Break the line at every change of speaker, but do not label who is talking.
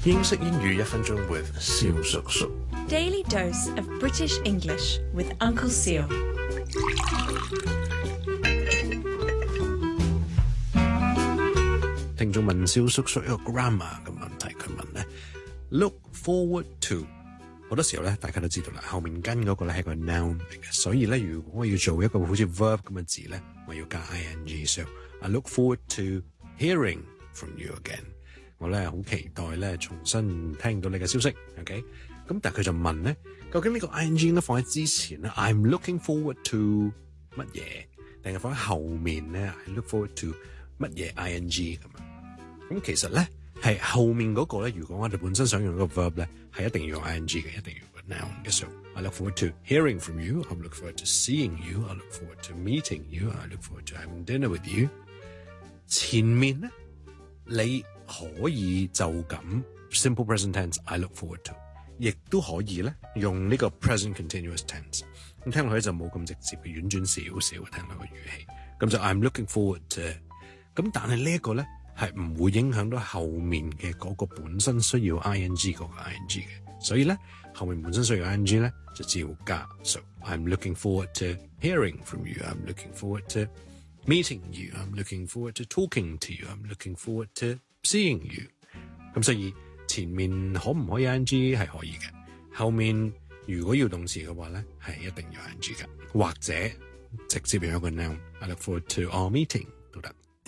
英式英語1分鐘 with 蕭叔叔。
Daily dose of British English with Uncle Seal.
聽眾問蕭叔叔一個 grammar 嘅問題，佢問咧 look forward to 好多時候咧，大家都知道啦，後面跟嗰個咧係個 noun 嚟嘅，所以咧如果我要做一個好似 verb 咁嘅字咧，我要加 ing。So I look forward to hearing from you again。我咧好期待咧重新聽到你嘅消息 ，OK？ 咁但係佢就問咧，究竟呢個 ing 應該放喺之前咧 ，I'm looking forward to 乜嘢，定係放喺後面咧 ？I look forward to 乜嘢 ing 咁樣？咁其實咧係後面嗰個咧，如果我哋本身想用嗰個 verb 咧，係一定要用 ing 嘅，一定要用 noun 嘅。So I look forward to hearing from you. I look forward to seeing you. I look forward to meeting you. I look forward to having dinner with you。前面咧，你可以就咁 simple present tense I look forward to， 亦都可以咧用呢個 present continuous tense。咁聽落去就冇咁直接嘅，婉轉少少聽落個語氣。咁就 I'm looking forward to。咁但係呢一個咧係唔會影響到後面嘅嗰個本身需要 ing 嗰個 ing 嘅，所以咧後面本身需要 ing 咧就照加。So I'm looking forward to hearing from you. I'm looking forward to meeting you. I'm looking forward to talking to you. I'm looking forward to seeing you。 咁所以前面可唔可以 ing 係可以嘅，後面如果要動詞嘅話咧係一定要 ing 嘅，或者直接用一個 noun。I look forward to our meeting。